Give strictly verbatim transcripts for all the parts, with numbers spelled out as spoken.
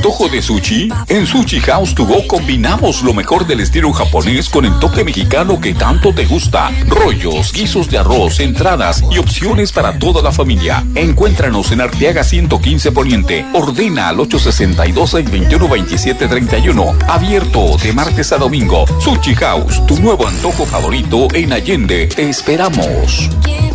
antojo de sushi? En Sushi House To Go combinamos lo mejor del estilo japonés con el toque mexicano que tanto te gusta. Rollos, guisos de arroz, entradas y opciones para toda la familia. Encuéntranos en Arteaga ciento quince Poniente. Ordena al ocho sesenta y dos, seis veintiuno, veintisiete treinta y uno. Abierto de martes a domingo. Sushi House, tu nuevo antojo favorito en Allende. Te esperamos.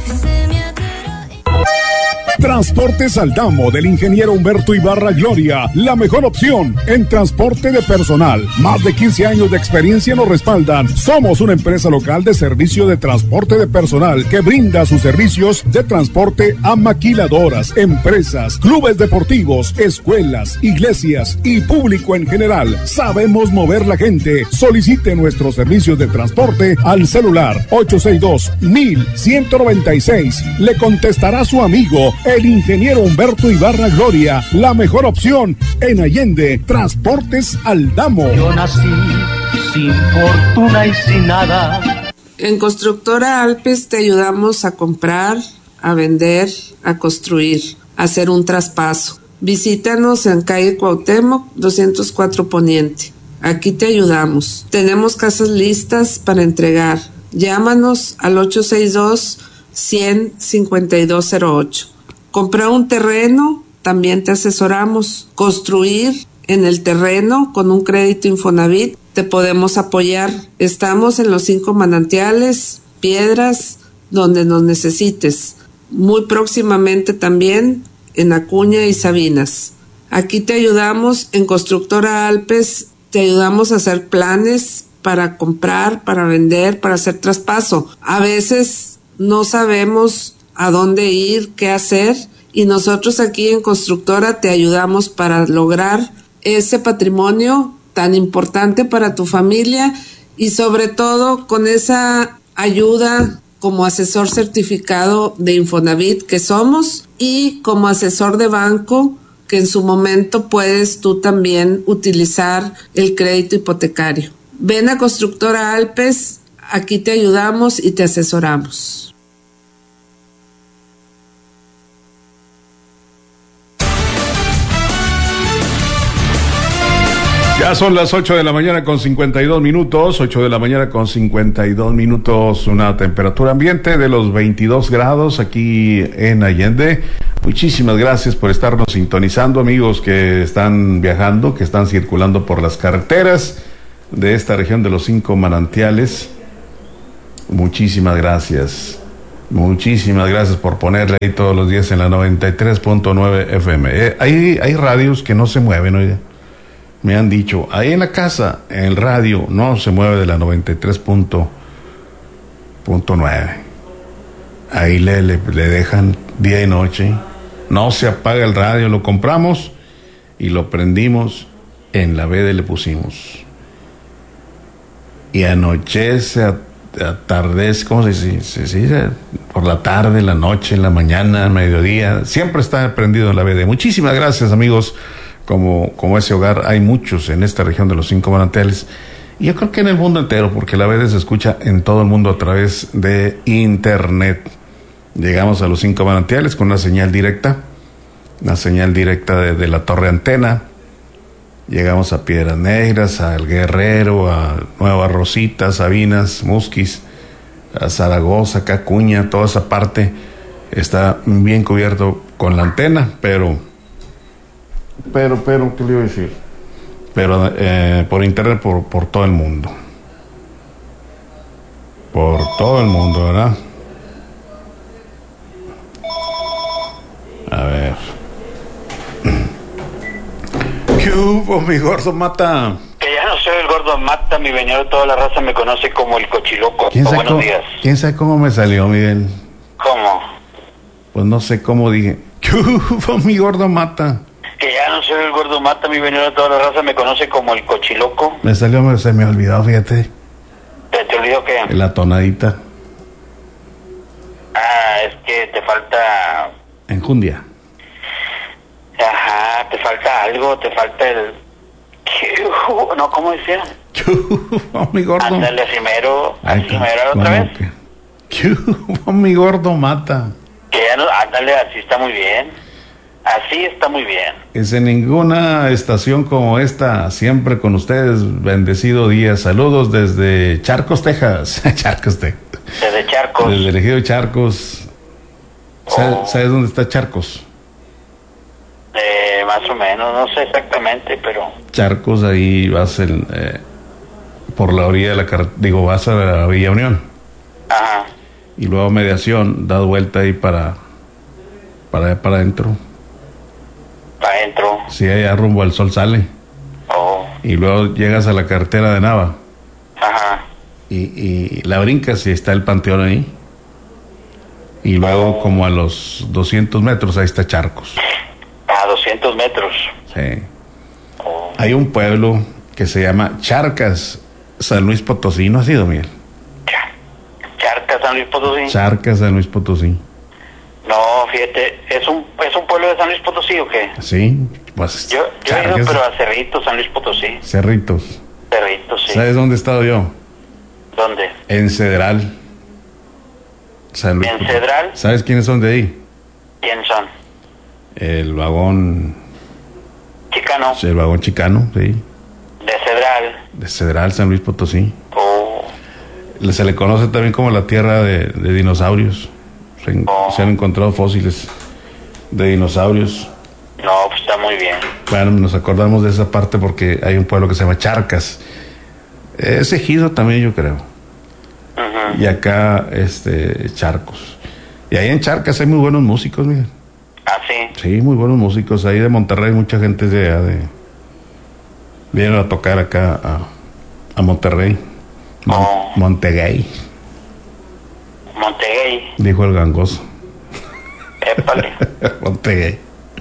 Transportes Aldamo del ingeniero Humberto Ibarra Gloria, la mejor opción en transporte de personal. Más de quince años de experiencia nos respaldan. Somos una empresa local de servicio de transporte de personal que brinda sus servicios de transporte a maquiladoras, empresas, clubes deportivos, escuelas, iglesias y público en general. Sabemos mover la gente. Solicite nuestros servicios de transporte al celular ocho seis dos, mil ciento noventa y seis. Le contestará su amigo el ingeniero Humberto Ibarra Gloria, la mejor opción en Allende. Transportes Aldamo. Yo nací sin fortuna y sin nada. En Constructora Alpes te ayudamos a comprar, a vender, a construir, a hacer un traspaso. Visítanos en calle Cuauhtémoc doscientos cuatro Poniente. Aquí te ayudamos. Tenemos casas listas para entregar. Llámanos al ocho seis dos, cien, cincuenta y dos cero ocho. Comprar un terreno, también te asesoramos. Construir en el terreno con un crédito Infonavit, te podemos apoyar. Estamos en los cinco manantiales, Piedras, donde nos necesites. Muy próximamente también en Acuña y Sabinas. Aquí te ayudamos en Constructora Alpes, te ayudamos a hacer planes para comprar, para vender, para hacer traspaso. A veces no sabemos a dónde ir, qué hacer, y nosotros aquí en Constructora te ayudamos para lograr ese patrimonio tan importante para tu familia y sobre todo con esa ayuda como asesor certificado de Infonavit que somos y como asesor de banco que en su momento puedes tú también utilizar el crédito hipotecario. Ven a Constructora Alpes, aquí te ayudamos y te asesoramos. Ya son las ocho de la mañana con cincuenta y dos minutos, ocho de la mañana con cincuenta y dos minutos, una temperatura ambiente de los veintidós grados aquí en Allende. Muchísimas gracias por estarnos sintonizando, amigos que están viajando, que están circulando por las carreteras de esta región de los cinco manantiales. Muchísimas gracias, muchísimas gracias por ponerle ahí todos los días en la noventa y tres punto nueve F M. Eh, hay, hay radios que no se mueven, oiga. Me han dicho, ahí en la casa, en el radio, no se mueve de la noventa y tres punto nueve. Ahí le, le, le dejan día y noche. No se apaga el radio, lo compramos y lo prendimos, en la B D le pusimos. Y anochece, atardece, ¿cómo se dice? Se dice? Por la tarde, la noche, en la mañana, mediodía, siempre está prendido en la B D. Muchísimas gracias, amigos. Como, como ese hogar, hay muchos en esta región de los cinco manantiales, y yo creo que en el mundo entero, porque la B D se escucha en todo el mundo a través de internet. Llegamos a los cinco manantiales con una señal directa, una señal directa de, de la Torre Antena. Llegamos a Piedras Negras, a El Guerrero, a Nueva Rosita, Sabinas, Musquis, a Zaragoza, Acuña, toda esa parte está bien cubierto con la antena, pero Pero, pero, ¿qué le iba a decir? Pero eh, por internet, por, por todo el mundo. Por todo el mundo, ¿verdad? A ver. ¿Qué hubo, mi gordo mata? Que ya no soy el gordo mata, mi veñero, toda la raza me conoce como el cochiloco. ¿Quién sabe Buenos cómo, días. ¿Quién sabe cómo me salió, Miguel? ¿Cómo? Pues no sé cómo dije. ¿Qué hubo, mi gordo mata? Que ya no soy el gordo mata, mi veñero, toda la raza me conoce como el cochiloco. Me salió, me, se me olvidó, fíjate. ¿Te, te olvidó qué? La tonadita. Ah, es que te falta... Enjundia. Ajá, te falta algo, te falta el... No, ¿cómo decía? ¿Qué hubo, mi gordo? Ándale, primero, Ay, primero otra vez. Que... ¿Qué hubo, mi gordo mata? Que ya no, ándale, así está muy bien. Así está muy bien. Es en ninguna estación como esta, siempre con ustedes, bendecido día. Saludos desde Charcos, Texas. Charcos, Texas. Desde Charcos. Desde el ejido Charcos. ¿Sabes, Oh. ¿Sabes dónde está Charcos? Eh, más o menos, no sé exactamente, pero... Charcos, ahí vas el, eh, por la orilla de la carretera, digo, vas a la Villa Unión. Ajá. Y luego mediación, das vuelta ahí para, para, para adentro. Para adentro. Sí, allá rumbo al sol sale. Oh. Y luego llegas a la carretera de Nava. Ajá. Y, y la brincas y está el panteón ahí. Y luego como a los doscientos metros ahí está Charcos. A doscientos metros. Sí. Oh. Hay un pueblo que se llama Charcas, San Luis Potosí. ¿No ha sido, Miguel? Charcas, San Luis Potosí. Charcas, San Luis Potosí. No, fíjate, ¿es un, ¿es un pueblo de San Luis Potosí o qué? Sí, pues Yo, yo he ido, Charcas, pero a Cerritos, San Luis Potosí. Cerritos. Cerritos, sí. ¿Sabes dónde he estado yo? ¿Dónde? En Cedral. San Luis ¿En Potosí. Cedral? ¿Sabes quiénes son de ahí? ¿Quién son? El vagón, Chicano. el vagón chicano, sí. De Cedral. De Cedral, San Luis Potosí. Oh. Se le conoce también como la tierra de, de dinosaurios. Se, en- Oh. se han encontrado fósiles de dinosaurios. No, pues está muy bien. Bueno, nos acordamos de esa parte porque hay un pueblo que se llama Charcas. Es ejido también, yo creo. Ujú. Y acá, este, Charcos. Y ahí en Charcas hay muy buenos músicos, mira. Ah, sí. Sí, muy buenos músicos. Ahí de Monterrey, mucha gente de allá de... vienen a tocar acá a, a Monterrey. Mon- Oh. Montegay, Montegay. dijo el gangoso. Épale. Montegay.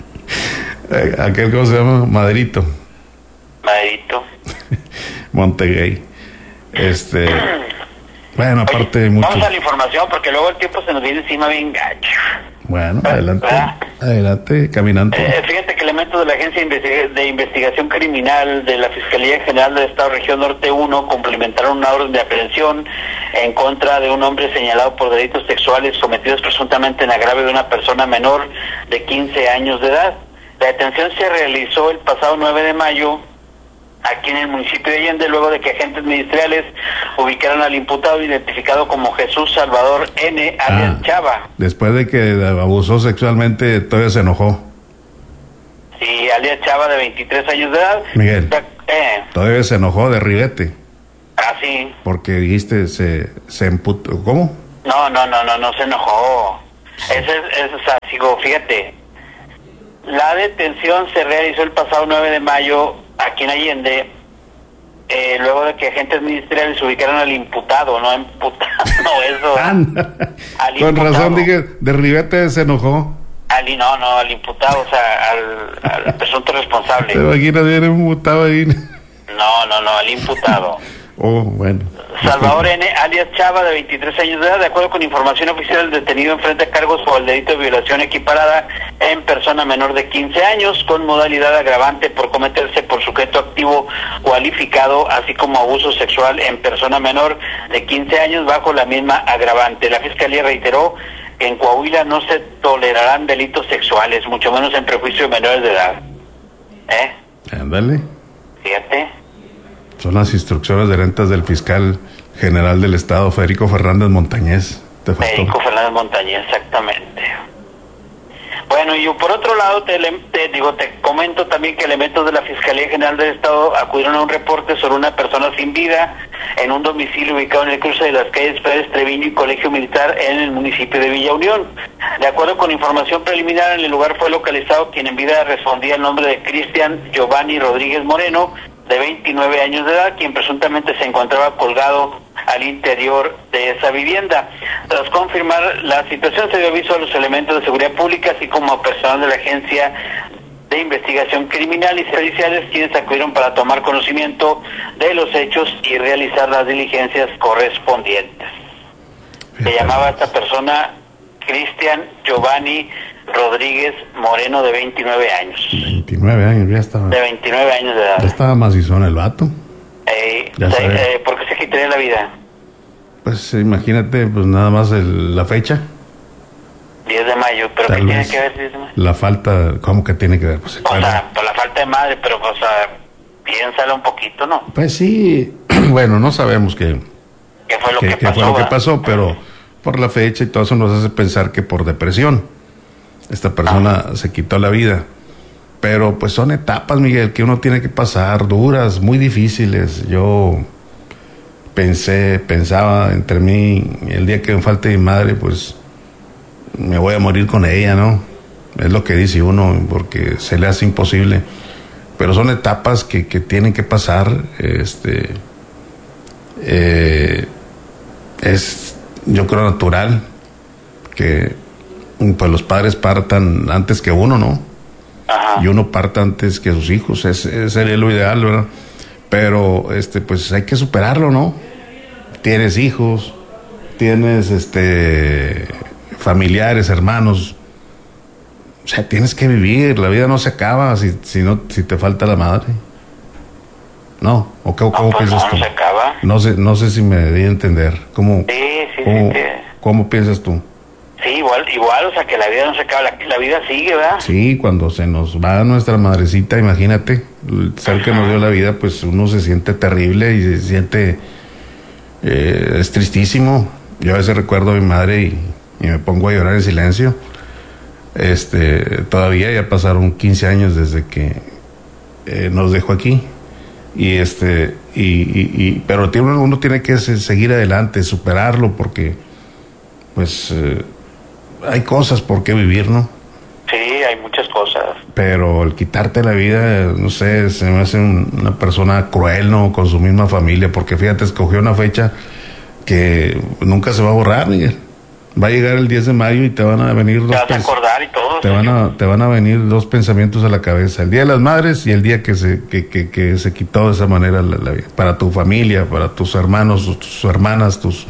Eh, Aquel, ¿cómo se llama? Maderito. Madrito. Montegay. Este... Bueno, Oye, aparte de mucho... vamos a la información porque luego el tiempo se nos viene encima bien gacho. Bueno, adelante. ¿Verdad? Adelante, caminante. Eh, fíjate que elementos de la Agencia de Investiga- de Investigación Criminal de la Fiscalía General del Estado Región Norte uno complementaron una orden de aprehensión en contra de un hombre señalado por delitos sexuales cometidos presuntamente en agravio de una persona menor de quince años de edad. La detención se realizó el pasado nueve de mayo aquí en el municipio de Allende, luego de que agentes ministeriales ubicaron al imputado identificado como Jesús Salvador N. alias Ah. Chava. Después de que abusó sexualmente, todavía se enojó. Sí, alias Chava, de veintitrés años de edad. Miguel. Eh, Todavía se enojó de ribete. así. Porque dijiste, se, se emputó. ¿Cómo? No, no, no, no, no se enojó. Ese es, es, o sea, sigo, fíjate. La detención se realizó el pasado nueve de mayo aquí en Allende, eh, luego de que agentes ministeriales ubicaron al imputado, no imputado, no, eso. Anda. Al Con imputado. razón dije, de ribete se enojó. Al, no, no, al imputado, o sea, al, al presunto responsable. ¿Te imaginas bien emputado ahí? No, no, no, al imputado. Oh, bueno. Salvador N., alias Chava, de veintitrés años de edad. De acuerdo con información oficial, el detenido enfrenta cargos por el delito de violación equiparada en persona menor de quince años, con modalidad agravante por cometerse por sujeto activo cualificado, así como abuso sexual en persona menor de quince años bajo la misma agravante. La Fiscalía reiteró que en Coahuila no se tolerarán delitos sexuales, mucho menos en prejuicio de menores de edad. ¿Eh? Ándale. Fíjate. Son las instrucciones de rentas del fiscal general del estado, Federico Fernández Montañez. Te faltó. Federico Fernández Montañez, exactamente. Bueno, y yo por otro lado te, te digo, te comento también que elementos de la Fiscalía General del Estado acudieron a un reporte sobre una persona sin vida en un domicilio ubicado en el cruce de las calles Pérez Treviño y Colegio Militar en el municipio de Villa Unión. De acuerdo con información preliminar, en el lugar fue localizado quien en vida respondía el nombre de Cristian Giovanni Rodríguez Moreno, de veintinueve años de edad, quien presuntamente se encontraba colgado al interior de esa vivienda. Tras confirmar la situación, se dio aviso a los elementos de seguridad pública, así como a personal de la Agencia de Investigación Criminal y Judiciales, quienes acudieron para tomar conocimiento de los hechos y realizar las diligencias correspondientes. Se llamaba esta persona Cristian Giovanni Rodríguez Moreno, de veintinueve años. veintinueve años, ya estaba. De veintinueve años de edad. Ya estaba macizón el vato. Eh, Ya se- sabes. eh, ¿Por qué se quitaría la vida? Pues imagínate, pues nada más el- la fecha. diez de mayo, pero Tal ¿qué tiene vez que ver diez de mayo? La falta, ¿cómo que tiene que ver? Pues, O claro. sea, por la falta de madre, pero, o sea, piénsalo un poquito, ¿no? Pues sí, bueno, no sabemos qué, ¿Qué fue lo qué, que qué pasó? fue lo que ¿verdad? pasó, pero por la fecha y todo eso nos hace pensar que por depresión esta persona Ah. se quitó la vida. Pero pues son etapas, Miguel, que uno tiene que pasar, duras, muy difíciles. Yo pensé, pensaba entre mí, el día que me falte mi madre, pues me voy a morir con ella, ¿no? Es lo que dice uno, porque se le hace imposible. Pero son etapas que, que tienen que pasar. Este eh, es, yo creo, natural que pues los padres partan antes que uno, ¿no? Ajá. Y uno parta antes que sus hijos. Es, es sería lo ideal, ¿verdad? Pero este pues hay que superarlo, ¿no? Tienes hijos, tienes este familiares, hermanos. O sea, tienes que vivir, la vida no se acaba si, si no, si te falta la madre. No, o qué, No, ¿cómo pues piensas no, tú? no se acaba. No sé, no sé si me di a entender. ¿Cómo, Sí, sí, cómo, sí. que- cómo piensas tú? Sí, igual, igual, o sea, que la vida no se acaba, la, la vida sigue, ¿verdad? Sí, cuando se nos va nuestra madrecita, imagínate, el ser que nos dio la vida, pues uno se siente terrible y se siente, eh, es tristísimo. Yo a veces recuerdo a mi madre y, y me pongo a llorar en silencio. Este, todavía ya pasaron quince años desde que eh, nos dejó aquí. Y este, y, y, y pero tiene, uno tiene que se- seguir adelante, superarlo, porque pues eh, hay cosas por qué vivir, ¿no? Sí, hay muchas cosas. Pero el quitarte la vida, no sé, se me hace un- una persona cruel, ¿no? Con su misma familia, porque fíjate, escogió una fecha que nunca se va a borrar, Miguel. Va a llegar el diez de mayo y te van a venir Te dos vas a pens- acordar y todo. te sí. van a te van a venir dos pensamientos a la cabeza: el día de las madres y el día que se que, que, que se quitó de esa manera la, la vida, para tu familia, para tus hermanos, tus, tus hermanas, tus,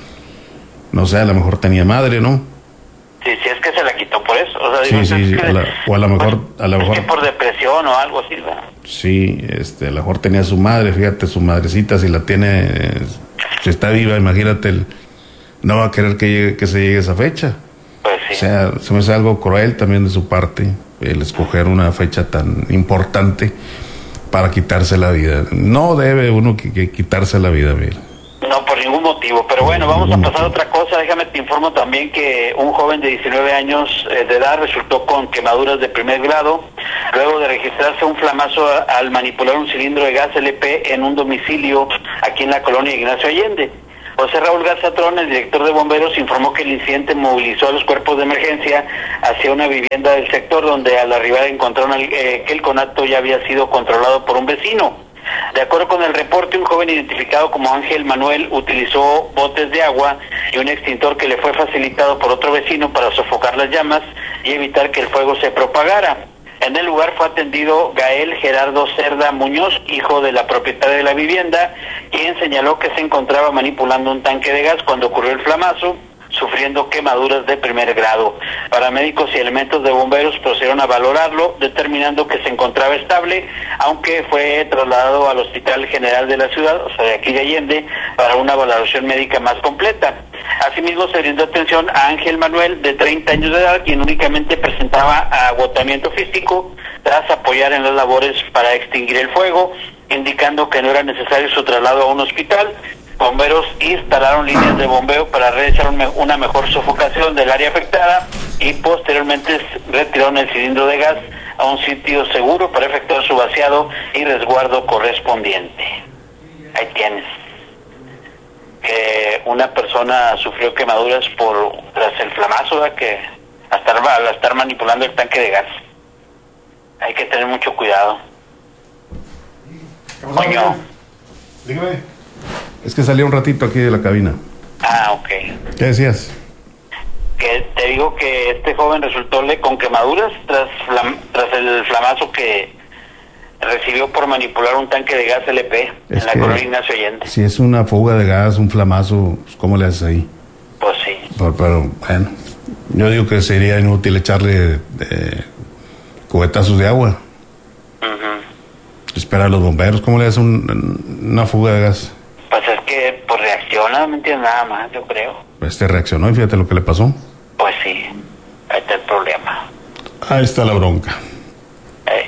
no sé, a lo mejor tenía madre, ¿no? Sí, sí, es que se la quitó por eso. O sea, Sí, digo, sí, es sí, que- a la- o a lo mejor- pues, a lo es mejor- que por depresión o algo así, ¿verdad? Sí, este, a lo mejor tenía su madre, fíjate, su madrecita, si la tiene, eh, si está viva, imagínate, el, no va a querer que llegue, que se llegue esa fecha. Pues sí. O sea, se me hace algo cruel también de su parte, el escoger una fecha tan importante para quitarse la vida. No debe uno que, que quitarse la vida, Miguel. No, por ningún motivo. Pero bueno, Por vamos a ningún pasar a motivo. otra cosa. Déjame te informo también que un joven de diecinueve años eh, de edad resultó con quemaduras de primer grado luego de registrarse un flamazo a- al manipular un cilindro de gas L P en un domicilio aquí en la colonia Ignacio Allende. José Raúl Garzatrón, el director de bomberos, informó que el incidente movilizó a los cuerpos de emergencia hacia una vivienda del sector, donde al arribar encontraron al- eh, que el conato ya había sido controlado por un vecino. De acuerdo con el reporte, un joven identificado como Ángel Manuel utilizó botes de agua y un extintor que le fue facilitado por otro vecino para sofocar las llamas y evitar que el fuego se propagara. En el lugar fue atendido Gael Gerardo Cerda Muñoz, hijo de la propietaria de la vivienda, quien señaló que se encontraba manipulando un tanque de gas cuando ocurrió el flamazo, sufriendo quemaduras de primer grado. Paramédicos y elementos de bomberos procedieron a valorarlo, determinando que se encontraba estable, aunque fue trasladado al Hospital General de la ciudad, o sea, de aquí de Allende, para una valoración médica más completa. Asimismo, se brindó atención a Ángel Manuel, de treinta años de edad, quien únicamente presentaba agotamiento físico, tras apoyar en las labores para extinguir el fuego, indicando que no era necesario su traslado a un hospital. Bomberos instalaron líneas de bombeo para realizar un me- una mejor sofocación del área afectada y posteriormente s- retiraron el cilindro de gas a un sitio seguro para efectuar su vaciado y resguardo correspondiente. Ahí tienes. Que una persona sufrió quemaduras por tras el flamazo, ¿verdad? Que al estar, al estar manipulando el tanque de gas. Hay que tener mucho cuidado. Coño. Dígame. Es que salí un ratito aquí de la cabina. Ah, ok. ¿Qué decías? Que te digo que este joven resultó le- con quemaduras tras flam- tras el flamazo que recibió por manipular un tanque de gas L P Es en la que- colonia Ignacio Allende. Si es una fuga de gas, un flamazo, pues, ¿cómo le haces ahí? Pues sí. Pero, pero, bueno, yo digo que sería inútil echarle eh, cubetazos de agua. Ujú. Espera a los bomberos, ¿cómo le haces un- una fuga de gas? Pues es que pues reacciona, no me entiendes nada más, yo creo. Este reaccionó y fíjate lo que le pasó. Pues sí. Ahí está el problema. Ahí está la bronca. Eh.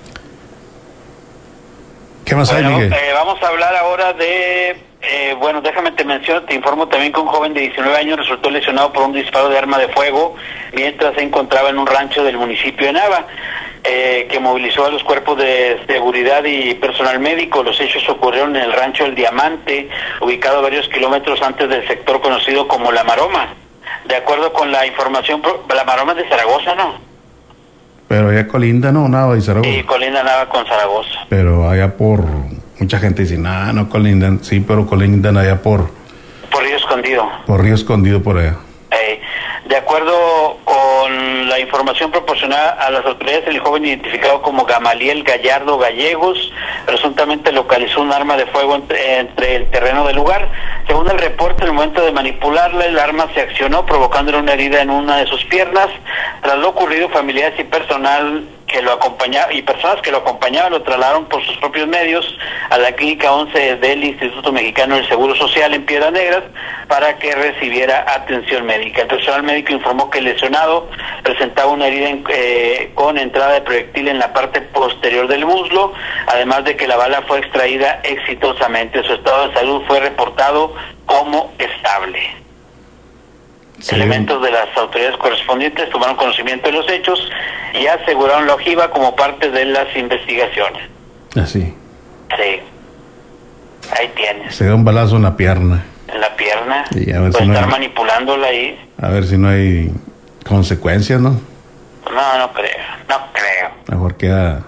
¿Qué más bueno, hay, Miguel? Eh, vamos a hablar ahora de, eh, bueno, déjame te menciono, te informo también que un joven de diecinueve años resultó lesionado por un disparo de arma de fuego mientras se encontraba en un rancho del municipio de Nava, eh, que movilizó a los cuerpos de seguridad y personal médico. Los hechos ocurrieron en el rancho El Diamante, ubicado varios kilómetros antes del sector conocido como La Maroma. De acuerdo con la información, La Maroma es de Zaragoza, ¿no? Pero allá colinda, no, Nava y Zaragoza. Sí, colinda Nava con Zaragoza. Pero allá por... Mucha gente dice, nah, no colindan. Sí, pero colindan allá por... Por Río Escondido. Por Río Escondido, por allá. Eh, de acuerdo con la información proporcionada a las autoridades, el joven identificado como Gamaliel Gallardo Gallegos presuntamente localizó un arma de fuego entre, entre el terreno del lugar. Según el reporte, en el momento de manipularla, el arma se accionó, provocándole una herida en una de sus piernas. Tras lo ocurrido, familiares y personal que lo acompañaba y personas que lo acompañaban lo trasladaron por sus propios medios a la clínica once del Instituto Mexicano del Seguro Social en Piedras Negras para que recibiera atención médica. El personal médico informó que el lesionado presentaba una herida en, eh, con entrada de proyectil en la parte posterior del muslo, además de que la bala fue extraída exitosamente. Su estado de salud fue reportado como estable. Sí. Elementos de las autoridades correspondientes tomaron conocimiento de los hechos y aseguraron la ojiva como parte de las investigaciones. Así. Sí. Ahí tienes. Se da un balazo en la pierna. En la pierna. Y a ver Puede si no estar hay... manipulándola ahí. A ver si no hay consecuencias, ¿no? No, no creo. No creo. Mejor queda...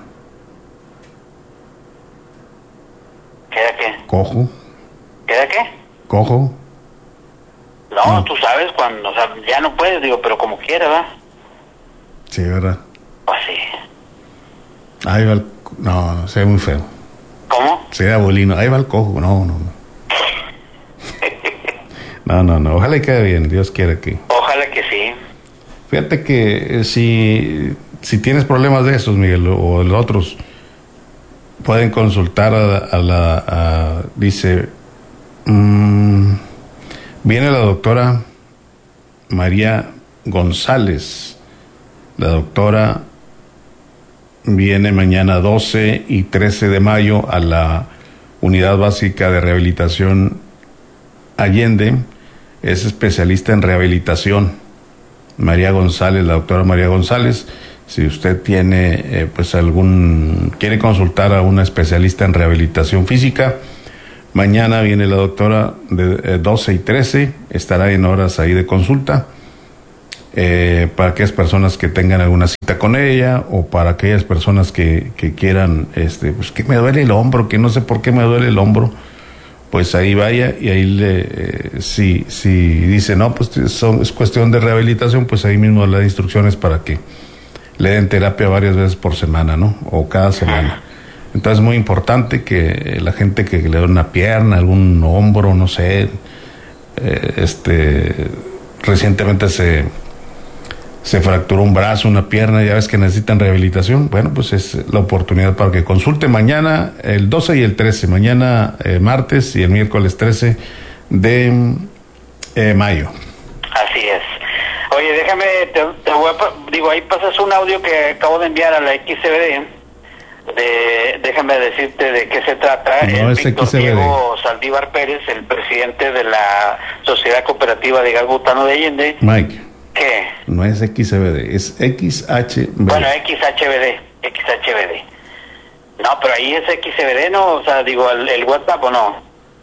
¿Queda qué? Cojo. ¿Queda qué? Cojo. No, No, tú sabes cuando, o sea, ya no puedes, digo, pero como quiera, ¿verdad? Sí, ¿verdad? Pues sí. Ahí va el... No, no, se ve muy feo. ¿Cómo? Se ve abuelino. Ahí va el cojo. No, no, no. No, no, no. Ojalá y quede bien. Dios quiere que... Ojalá que sí. Fíjate que eh, si, si tienes problemas de esos, Miguel, o de los otros, pueden consultar a, a la... A, dice... Mmm, viene la doctora María González. La doctora viene mañana doce y trece de mayo a la Unidad Básica de Rehabilitación Allende. Es especialista en rehabilitación. María González, la doctora María González. Si usted tiene, eh, pues algún, quiere consultar a una especialista en rehabilitación física, mañana viene la doctora de eh, doce y trece, estará en horas ahí de consulta, eh, para aquellas personas que tengan alguna cita con ella, o para aquellas personas que, que quieran, este, pues que me duele el hombro, que no sé por qué me duele el hombro, pues ahí vaya y ahí le, eh, si, si dice, no, pues son, es cuestión de rehabilitación, pues ahí mismo le da instrucciones para que le den terapia varias veces por semana, ¿no? O cada semana. Entonces es muy importante que la gente que le da una pierna, algún hombro, no sé, eh, este, recientemente se, se fracturó un brazo, una pierna, ya ves que necesitan rehabilitación, bueno, pues es la oportunidad para que consulte mañana, el doce y el trece, mañana eh, martes y el miércoles trece de eh, mayo. Así es. Oye, déjame, te, te voy a, digo, ahí pasas un audio que acabo de enviar a la X C B D. De, déjame decirte de qué se trata. No, el es Víctor X C B D. Diego Saldívar Pérez, el presidente de la Sociedad Cooperativa de Gas Butano de Allende. Mike. ¿Qué? No es X C B D, es X H B D. Bueno, X H B D, X H B D. No, pero ahí es X C B D, ¿no? O sea, digo, el, el WhatsApp, ¿o no?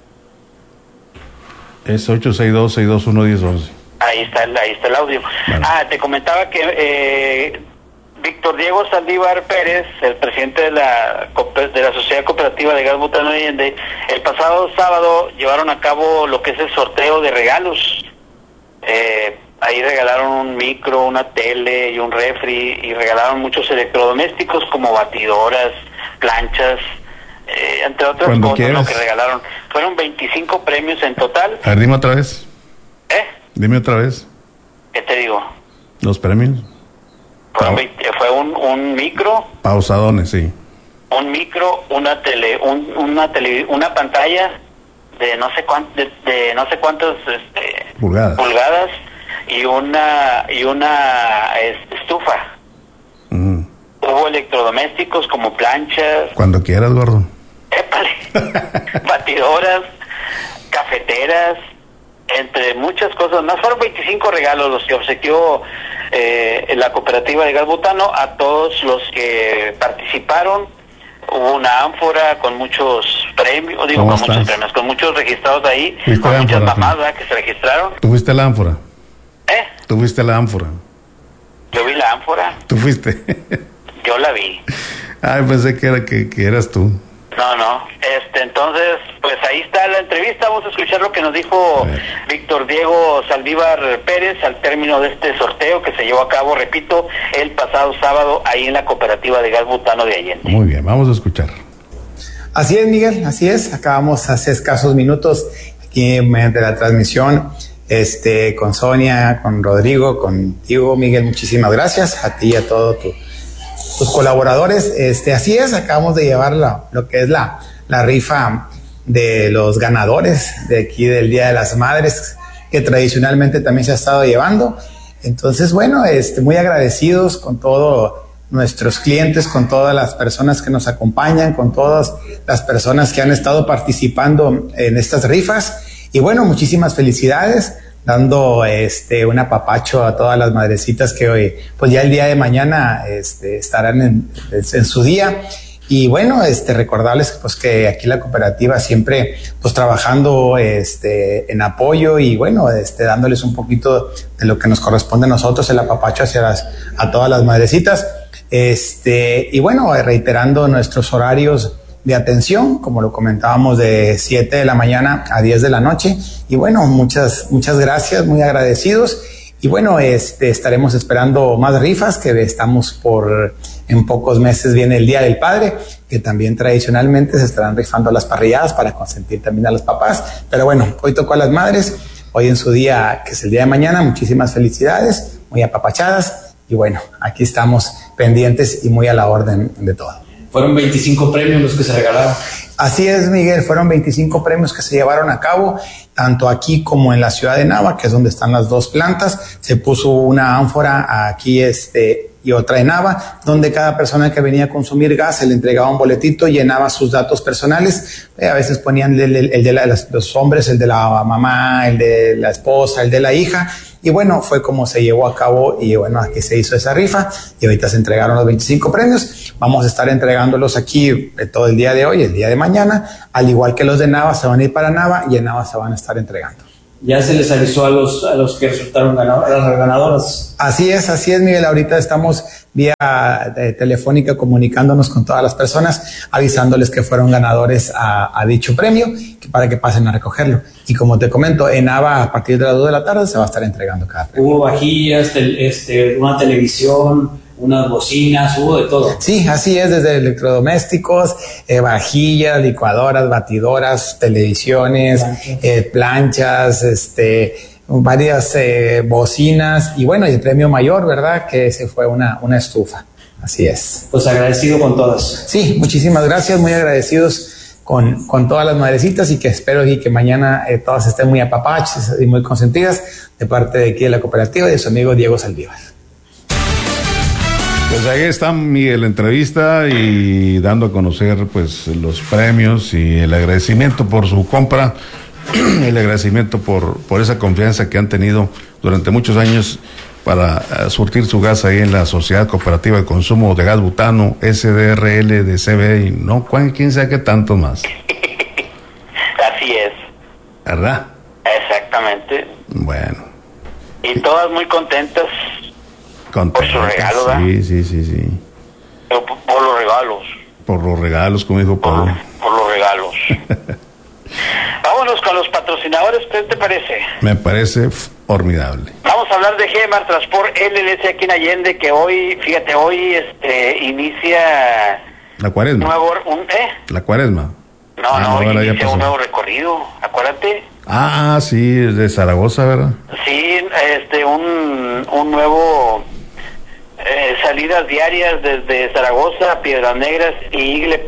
Es ocho seis dos, seis dos uno, uno cero uno uno. Ahí está, el, ahí está el audio. Vale. Ah, te comentaba que eh, Víctor Diego Saldívar Pérez, el presidente de la de la Sociedad Cooperativa de Gas Butano de Allende, el pasado sábado llevaron a cabo lo que es el sorteo de regalos. Eh, ahí regalaron un micro, una tele y un refri, y regalaron muchos electrodomésticos como batidoras, planchas, eh, entre otras Cuando cosas, quieras. lo que regalaron. Fueron veinticinco premios en total. A ver, dime otra vez. ¿Eh? Dime otra vez. ¿Qué te digo? Los premios. Fueron Pa- veinte fue un, un micro, Pausadones, sí. un micro, una tele, un, una tele, una pantalla de no sé cuántos, de, de no sé cuántas este, Pulgadas. pulgadas, y una y una este, estufa. Mm. Hubo electrodomésticos como planchas. Cuando quieras, gordo. Épale. Batidoras, cafeteras, entre muchas cosas más. Fueron veinticinco regalos los que obsequió eh, la cooperativa de gas butano a todos los que participaron. Hubo una ánfora con muchos premios, digo, con estás? muchos premios, con muchos registrados ahí, ¿Fuiste con a la muchas ánfora, mamás, sí? ¿verdad?, que se registraron. ¿Tú fuiste a la ánfora? ¿Eh? ¿Tú fuiste a la ánfora? Yo vi la ánfora. ¿Tú fuiste? Yo la vi. Ay, pensé que, era, que, que eras tú. No, no. Este, entonces, pues ahí está la entrevista. Vamos a escuchar lo que nos dijo Víctor Diego Saldívar Pérez al término de este sorteo que se llevó a cabo, repito, el pasado sábado ahí en la cooperativa de gas butano de Allende. Muy bien, vamos a escuchar. Así es, Miguel, así es. Acabamos hace escasos minutos aquí mediante la transmisión este, con Sonia, con Rodrigo, contigo, Miguel. Muchísimas gracias a ti y a todos tu, tus colaboradores. Este, así es, acabamos de llevar la, lo que es la, la rifa de los ganadores de aquí del Día de las Madres, que tradicionalmente también se ha estado llevando. Entonces, bueno, este, muy agradecidos con todo nuestros clientes, con todas las personas que nos acompañan, con todas las personas que han estado participando en estas rifas. Y bueno, muchísimas felicidades, dando este un apapacho a todas las madrecitas que hoy, pues ya el día de mañana este, estarán en, en su día. Y bueno, este recordarles pues que aquí la cooperativa siempre pues trabajando este en apoyo y bueno, este dándoles un poquito de lo que nos corresponde a nosotros, el apapacho hacia las, a todas las madrecitas. Este, y bueno, reiterando nuestros horarios de atención, como lo comentábamos, de siete de la mañana a diez de la noche. Y bueno, muchas, muchas gracias, muy agradecidos. Y bueno, este, estaremos esperando más rifas, que estamos por, en pocos meses viene el Día del Padre, que también tradicionalmente se estarán rifando las parrilladas para consentir también a los papás. Pero bueno, hoy tocó a las madres, hoy en su día, que es el día de mañana, muchísimas felicidades, muy apapachadas. Y bueno, aquí estamos pendientes y muy a la orden de todo. Fueron veinticinco premios los que se regalaron. Así es, Miguel, fueron veinticinco premios que se llevaron a cabo, tanto aquí como en la ciudad de Nava, que es donde están las dos plantas. Se puso una ánfora aquí este y otra en Nava, donde cada persona que venía a consumir gas se le entregaba un boletito, llenaba sus datos personales. Eh, a veces ponían el, el, el de la, los hombres, el de la mamá, el de la esposa, el de la hija. Y bueno, fue como se llevó a cabo y bueno, aquí se hizo esa rifa y ahorita se entregaron los veinticinco premios. Vamos a estar entregándolos aquí todo el día de hoy, el día de mañana, al igual que los de Nava se van a ir para Nava y en Nava se van a estar entregando. Ya se les avisó a los, a los que resultaron ganadoras, las ganadoras. Así es, así es, Miguel. Ahorita estamos vía eh, telefónica comunicándonos con todas las personas, avisándoles que fueron ganadores a, a dicho premio, que para que pasen a recogerlo. Y como te comento, en Nava a partir de las dos de la tarde se va a estar entregando cada premio. Hubo vajillas, tel, este, una televisión, unas bocinas, hubo de todo. Sí, así es, desde electrodomésticos, eh, vajillas, licuadoras, batidoras, televisiones, planchas, eh, planchas este, varias eh, bocinas y bueno, y el premio mayor, ¿verdad? Que ese fue una, una estufa. Así es. Pues agradecido con todas. Sí, muchísimas gracias, muy agradecidos con, con todas las madrecitas y que espero y que mañana eh, todas estén muy apapachas y muy consentidas de parte de aquí de la cooperativa y de su amigo Diego Saldívar. Pues ahí está, Miguel, la entrevista y dando a conocer pues los premios y el agradecimiento por su compra, el agradecimiento por, por esa confianza que han tenido durante muchos años para uh, surtir su gas ahí en la Sociedad Cooperativa de Consumo de Gas Butano, S D R L de C B y no, quién sabe qué tanto más. Así es. ¿Verdad? Exactamente. Bueno. Y todas muy contentas. Por su regalo, ¿verdad? Sí, sí, sí, sí. Por, por los regalos. Por los regalos, como dijo Pablo. Por, por los regalos. Vámonos con los patrocinadores, ¿qué te parece? Me parece formidable. Vamos a hablar de G M A R Transport L L C aquí en Allende, que hoy, fíjate, hoy este inicia... La cuaresma. Nuevo, un, ¿eh? La cuaresma. No, ah, no, no inicia un nuevo recorrido, acuérdate. Ah, sí, de Zaragoza, ¿verdad? Sí, este, un, un nuevo... Eh, salidas diarias desde Zaragoza, Piedras Negras y Igle Paz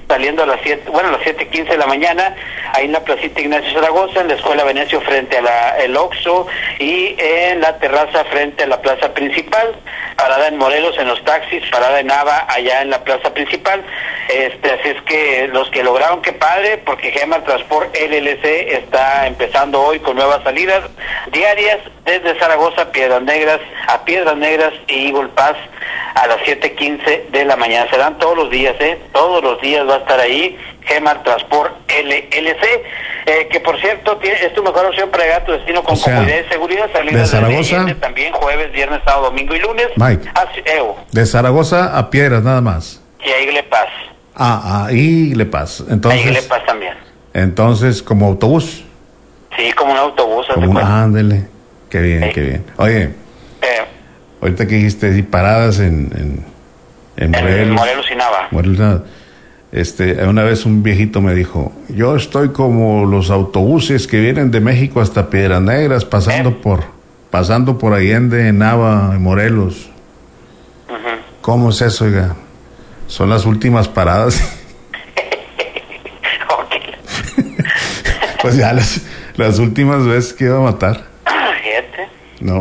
saliendo a las siete, bueno, a las siete quince de la mañana, ahí en la placita Ignacio Zaragoza, en la Escuela Venecio frente a la, el Oxxo y en la terraza frente a la plaza principal, parada en Morelos en los taxis, parada en Nava allá en la plaza principal. Este, así es que los que lograron, qué padre, porque Gemar Transport L L C está empezando hoy con nuevas salidas diarias desde Zaragoza a Piedras Negras, a Piedras Negras y Eagle Pass a las siete quince de la mañana. Serán todos los días, ¿eh? Todos los días va a estar ahí Gemar Transport L L C, eh, que por cierto tiene, es tu mejor opción para llegar a tu destino con o sea, comodidad y seguridad. Salidas de Zaragoza desde también jueves, viernes, sábado, domingo y lunes. Mike, Así, eh, de Zaragoza a Piedras nada más. Y a Eagle Pass. Ah, ahí le pasa. Entonces, ahí le pasa también. Entonces, como autobús. Sí, como un autobús. Como un, ándele. Qué bien, sí. Qué bien. Oye, eh, ahorita que dijiste y paradas en en, en Morelos. En Morelos y Nava. Morelos y Nava. Este, una vez un viejito me dijo, yo estoy como los autobuses que vienen de México hasta Piedras Negras, pasando eh. por, pasando por Allende, Nava, Morelos. Uh-huh. ¿Cómo es eso, oiga? Son las últimas paradas. Pues ya las, las últimas veces que iba a matar. Fíjate. No.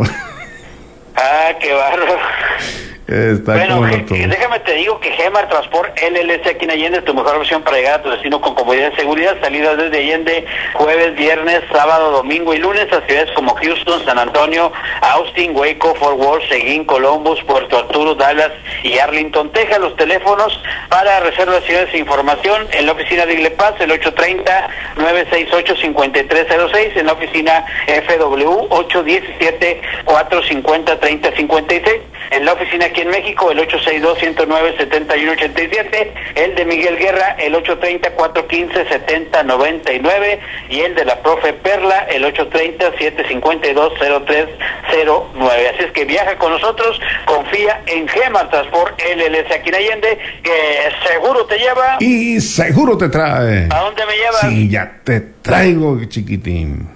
Ah, qué bárbaro. Está bueno, como je, déjame te digo que Gemar Transport L L C aquí en Allende es tu mejor opción para llegar a tu destino con comodidad y seguridad. Salidas desde Allende jueves, viernes, sábado, domingo y lunes a ciudades como Houston, San Antonio, Austin, Waco, Fort Worth, Seguín, Columbus, Puerto Arturo, Dallas y Arlington, Texas. Los teléfonos para reservaciones e información en la oficina de Iglepaz, el ocho treinta, nueve seis ocho, cinco tres cero seis, en la oficina F W ocho diecisiete, cuatrocientos cincuenta, treinta cincuenta y seis, en la oficina aquí en México, el ocho seis dos, ciento nueve, setenta y uno ochenta y siete, el de Miguel Guerra, el ocho treinta, cuatrocientos quince, setenta noventa y nueve, y el de la profe Perla, el ocho treinta, setecientos cincuenta y dos, cero tres cero nueve. Así es que viaja con nosotros, confía en Gemar Transport L L C aquí en Allende, que seguro te lleva. Y seguro te trae. ¿A dónde me llevas? Sí, ya te traigo, chiquitín.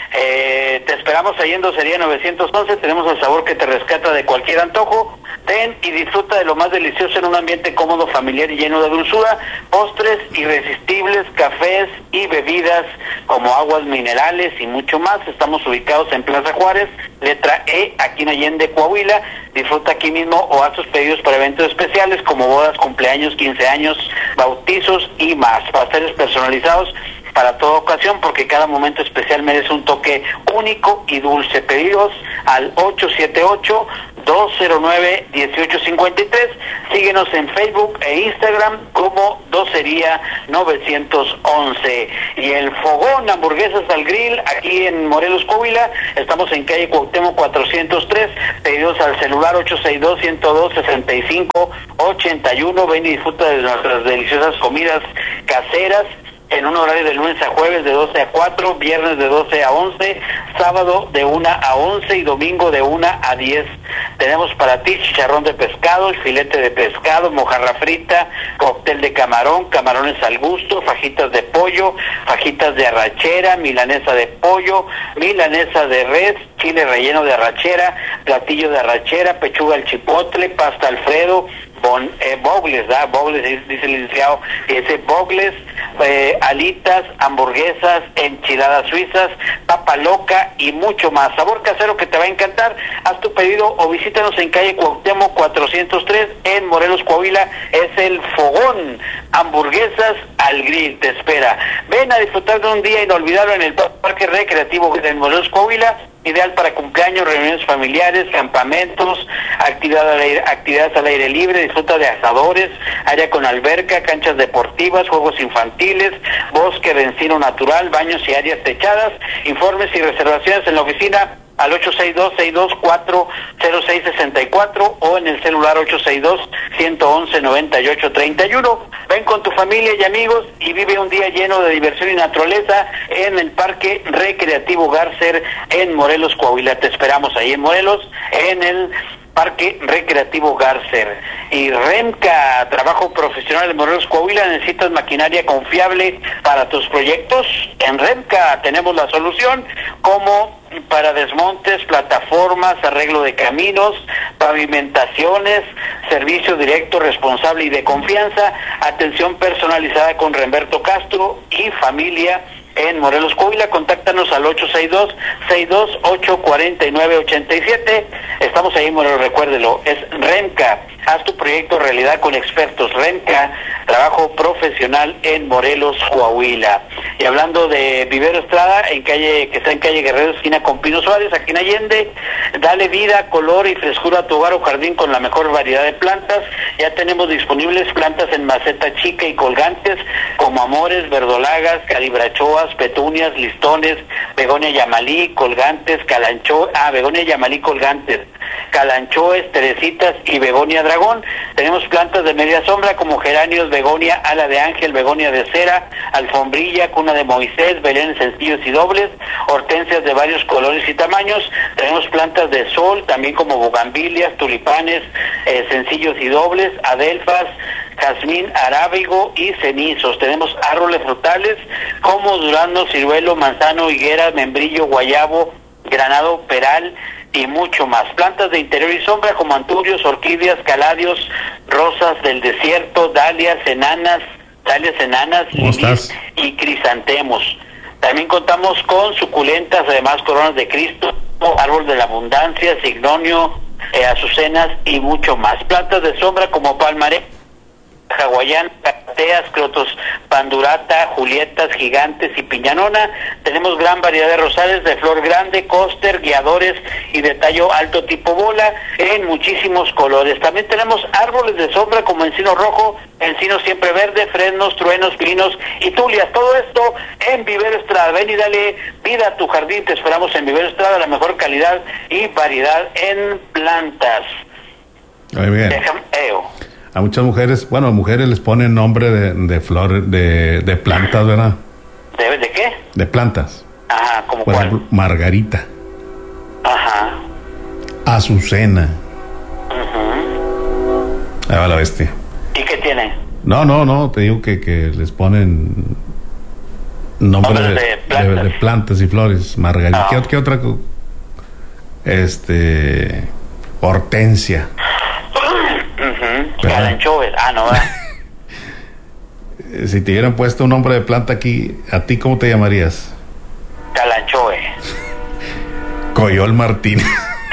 Eh, te esperamos ahí en Docería novecientos once, tenemos el sabor que te rescata de cualquier antojo. Ven y disfruta de lo más delicioso en un ambiente cómodo, familiar y lleno de dulzura, postres irresistibles, cafés y bebidas como aguas minerales y mucho más. Estamos ubicados en Plaza Juárez, letra E, aquí en Allende, Coahuila. Disfruta aquí mismo o haz tus pedidos para eventos especiales como bodas, cumpleaños, quince años, bautizos y más. Pasteles personalizados para toda ocasión, porque cada momento especial merece un toque único y dulce. Pedidos al ocho siete ocho, dos cero nueve, uno ocho cinco tres. Síguenos en Facebook e Instagram como Docería novecientos once. Y el Fogón Hamburguesas al Grill aquí en Morelos, Coahuila. Estamos en calle Cuauhtémoc cuatrocientos tres. Pedidos al celular ocho seis dos, ciento dos, sesenta y cinco ochenta y uno. Ven y disfruta de nuestras deliciosas comidas caseras en un horario de lunes a jueves de doce a cuatro, viernes de doce a once, sábado de una a once y domingo de una a diez. Tenemos para ti chicharrón de pescado, filete de pescado, mojarra frita, cóctel de camarón, camarones al gusto, fajitas de pollo, fajitas de arrachera, milanesa de pollo, milanesa de res, chile relleno de arrachera, platillo de arrachera, pechuga al chipotle, pasta Alfredo, Bon, eh, bogles, ¿verdad? Bogles, dice el licenciado, ese bogles, eh, alitas, hamburguesas, enchiladas suizas, papa loca y mucho más. Sabor casero que te va a encantar. Haz tu pedido o visítanos en calle Cuauhtémoc cuatrocientos tres en Morelos, Coahuila. Es el Fogón Hamburguesas al Grill. Te espera. Ven a disfrutar de un día inolvidable en el Parque Recreativo de Morelos, Coahuila. Ideal para cumpleaños, reuniones familiares, campamentos, actividad al aire, actividades al aire libre. Disfruta de asadores, área con alberca, canchas deportivas, juegos infantiles, bosque de encino natural, baños y áreas techadas. Informes y reservaciones en la oficina al ocho seis dos, seis dos cuatro, cero seis seis cuatro o en el celular ocho seis dos, ciento once, noventa y ocho treinta y uno. Ven con tu familia y amigos y vive un día lleno de diversión y naturaleza en el Parque Recreativo Garcer en Morelos, Coahuila. Te esperamos ahí en Morelos, en el Parque Recreativo Garcer. Y Remca, trabajo profesional en Morelos, Coahuila. ¿Necesitas maquinaria confiable para tus proyectos? En Remca tenemos la solución, como para desmontes, plataformas, arreglo de caminos, pavimentaciones, servicio directo, responsable y de confianza, atención personalizada con Remberto Castro y familia en Morelos, Coahuila. Contáctanos al ocho seis dos, seis dos ocho, cuatro nueve ocho siete. Estamos ahí en Morelos, recuérdelo, es Remca. Haz tu proyecto realidad con expertos. Remca, trabajo profesional en Morelos, Coahuila. Y hablando de Vivero Estrada, en calle, que está en calle Guerrero, esquina con Pino Suárez, aquí en Allende, dale vida, color y frescura a tu hogar o jardín con la mejor variedad de plantas. Ya tenemos disponibles plantas en maceta chica y colgantes, como amores, verdolagas, calibrachoas, petunias, listones, begonia yamalí, colgantes, calancho, ah, begonia yamalí, colgantes, calanchoes, teresitas y begonia dragón. Tenemos plantas de media sombra como geranios, begonia, ala de ángel, begonia de cera, alfombrilla, cuna de Moisés, belenes sencillos y dobles, hortensias de varios colores y tamaños. Tenemos plantas de sol, también como bugambilias, tulipanes, eh, sencillos y dobles, adelfas, jazmín, arábigo y cenizos. Tenemos árboles frutales como durazno, ciruelo, manzano, higuera, membrillo, guayabo, granado, peral y mucho más. Plantas de interior y sombra como anturios, orquídeas, caladios, rosas del desierto, dalias, enanas, dalias enanas, lilies y crisantemos. También contamos con suculentas, además coronas de Cristo, árbol de la abundancia, signonio, eh, azucenas y mucho más. Plantas de sombra como palmaré, hawaiana, cacteas, crotos, pandurata, julietas, gigantes y piñanona. Tenemos gran variedad de rosales de flor grande, cóster, guiadores y de tallo alto tipo bola en muchísimos colores. También tenemos árboles de sombra como encino rojo, encino siempre verde, fresnos, truenos, pinos y tulias. Todo esto en Vivero Estrada. Ven y dale vida a tu jardín. Te esperamos en Vivero Estrada, la mejor calidad y variedad en plantas. Muy bien. Déjame, eo. A muchas mujeres, bueno, a mujeres les ponen nombre de, de flores, de, de plantas, ¿verdad? ¿De, de qué? De plantas. Ajá, ¿como Por cuál? ejemplo, Margarita. Ajá. Azucena. Uh-huh. Ahí va la bestia. ¿Y qué tiene? No, no, no, te digo que, que les ponen nombre de, de, plantas. de, de plantas y flores. Margarita. Ah. ¿Qué, ¿Qué otra? Este... Hortensia. Uh-huh. Calanchoes. Ah, no, ¿verdad? Si te hubieran puesto un nombre de planta aquí, ¿a ti cómo te llamarías? Calanchoe. Coyol Martínez.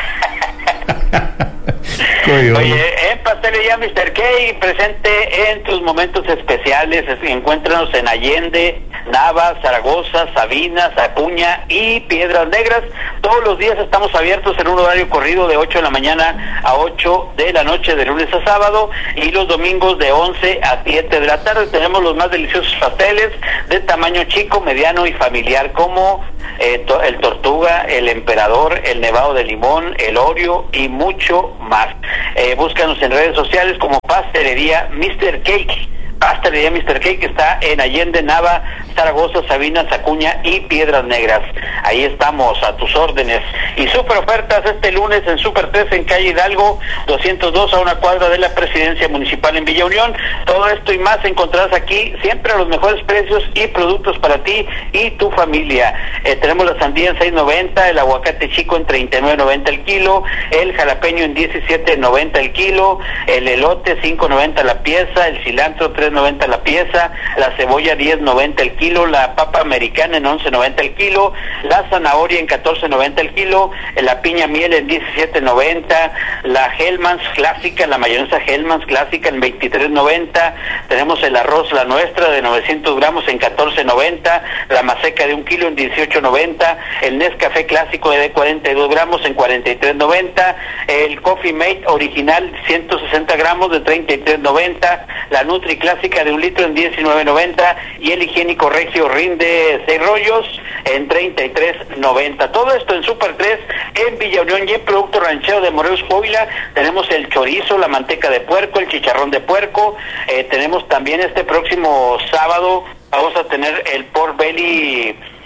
Coyol. Oye, en Pastelería mister K, presente en tus momentos especiales. Encuéntranos en Allende, Nava, Zaragoza, Sabinas, Acuña y Piedras Negras. Todos los días estamos abiertos en un horario corrido de ocho de la mañana a ocho de la noche, de lunes a sábado, y los domingos de once a siete de la tarde. Tenemos los más deliciosos pasteles de tamaño chico, mediano y familiar, como eh, to- el Tortuga, el Emperador, el Nevado de Limón, el Oreo y mucho más. Eh, búscanos en redes sociales como Pastelería mister Cake. Pastelería mister Cake, que está en Allende, Nava, Zaragoza, Sabinas, Acuña y Piedras Negras. Ahí estamos a tus órdenes. Y super ofertas este lunes en Super tres en calle Hidalgo doscientos dos, a una cuadra de la Presidencia Municipal en Villa Unión. Todo esto y más encontrarás aquí, siempre a los mejores precios y productos para ti y tu familia. Eh, tenemos la sandía en seis noventa, el aguacate chico en treinta y nueve noventa el kilo, el jalapeño en diecisiete noventa el kilo, el elote cinco noventa la pieza, el cilantro tres noventa la pieza, la cebolla diez noventa el kilo, la papa americana en once noventa el kilo, la zanahoria en catorce noventa el kilo, la piña miel en diecisiete noventa, la Hellmann's clásica, la mayonesa Hellmann's clásica en veintitrés noventa, tenemos el arroz La Nuestra de novecientos gramos en catorce noventa, la maseca de un kilo en dieciocho noventa, el Nescafé clásico de cuarenta y dos gramos en cuarenta y tres noventa, el Coffee Mate original ciento sesenta gramos de treinta y tres noventa, la Nutri clásica de un litro en diecinueve noventa y el higiénico Regio Rinde seis rollos en treinta y tres noventa. Todo esto en Super tres en Villa Unión. Y en Producto Ranchero de Morelos, Coahuila tenemos el chorizo, la manteca de puerco, el chicharrón de puerco. Eh, tenemos también este próximo sábado, vamos a tener el pork belly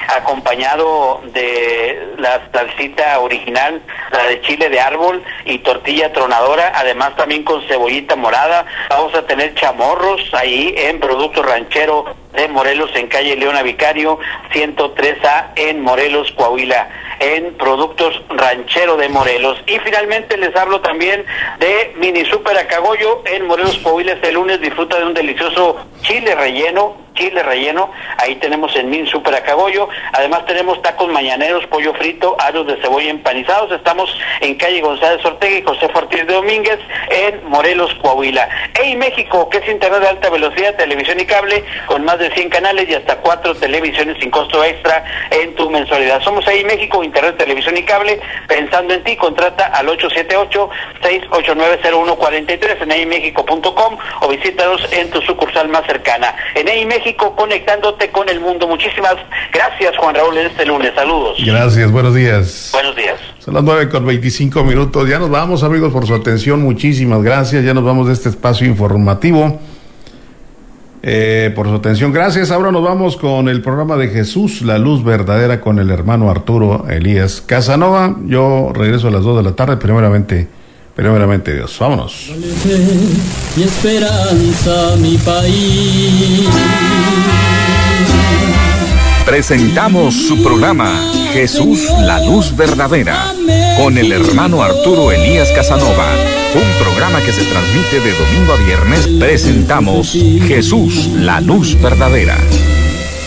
acompañado de la salsita original, la de chile de árbol y tortilla tronadora, además también con cebollita morada. Vamos a tener chamorros ahí en Producto Ranchero de Morelos, en calle Leona Vicario ciento tres A en Morelos, Coahuila, en Productos Ranchero de Morelos. Y finalmente les hablo también de Mini Super Acagoyo en Morelos, Coahuila. Este lunes disfruta de un delicioso chile relleno, chile relleno, ahí tenemos en Min Super Acagoyo. Además tenemos tacos mañaneros, pollo frito, aros de cebolla empanizados. Estamos en calle González Ortega y José Ortiz de Domínguez en Morelos, Coahuila. Hey México, que es internet de alta velocidad, televisión y cable, con más de cien canales y hasta cuatro televisiones sin costo extra en tu mensualidad. Somos Hey México, internet, televisión y cable, pensando en ti. Contrata al ocho siete ocho, seis ocho nueve, cero uno cuatro tres en hey méxico punto com o visítanos en tu sucursal más cercana. En Hey México, conectándote con el mundo. Muchísimas gracias, Juan Raúl, en este lunes. Saludos. Gracias, buenos días. Buenos días. Son las nueve con veinticinco minutos. Ya nos vamos, amigos, por su atención. Muchísimas gracias. Ya nos vamos de este espacio informativo. Eh, por su atención, gracias. Ahora nos vamos con el programa de Jesús, la luz verdadera, con el hermano Arturo Elías Casanova. Yo regreso a las dos de la tarde, primeramente, primeramente Dios. Vámonos. Y esperanza, mi país. Presentamos su programa Jesús, la luz verdadera, con el hermano Arturo Elías Casanova. Un programa que se transmite de domingo a viernes. Presentamos Jesús, la luz verdadera.